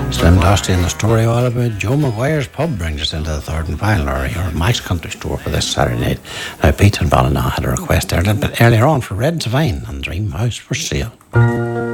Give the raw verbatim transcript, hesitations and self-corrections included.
Slim Dusty and the story all about Joe Maguire's pub brings us into the third and final, or your Mike's Country Store for this Saturday night. Now, Pete and Ballina had a request there a little bit earlier on for Red Divine and Dream House for sale.